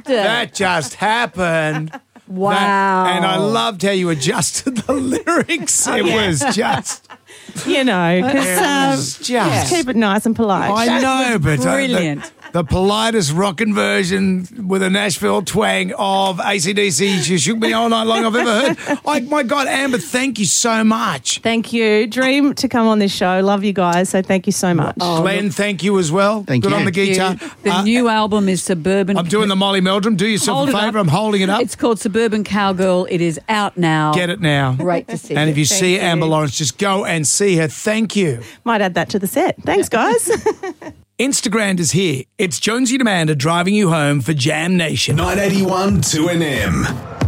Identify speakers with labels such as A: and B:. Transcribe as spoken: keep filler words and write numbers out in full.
A: it.
B: That just happened.
A: Wow.
B: That- and I loved how you adjusted the lyrics.
A: Oh,
B: it
A: yeah.
B: was just...
C: You know, because
B: It
C: um,
B: was just...
C: keep it nice and polite.
B: I know, but uh,
A: brilliant.
B: the, the politest rockin' version with a Nashville twang of A C D C, She Shook Me All Night Long I've ever heard. I, my God, Amber, thank you so much.
C: Thank you. Dream to come on this show. Love you guys. So thank you so much.
B: Glenn, thank you as well.
D: Thank
B: Good
D: you.
B: on the guitar.
A: The
B: Uh,
A: new album is Suburban.
B: I'm doing the Molly Meldrum. Do yourself
A: Hold
B: a
A: it
B: favour.
A: up.
B: I'm holding it up.
A: It's called Suburban Cowgirl. It is out now.
B: Get it now.
A: Great to see
B: And
A: you.
B: if you
C: Thank
B: see
C: you.
B: Amber Lawrence, just go and see her. Thank you.
C: Might add that to the set. Thanks, guys.
B: Instagram is here. It's Jonesy and Amanda driving you home for Jam Nation.
E: nine eighty-one two N M.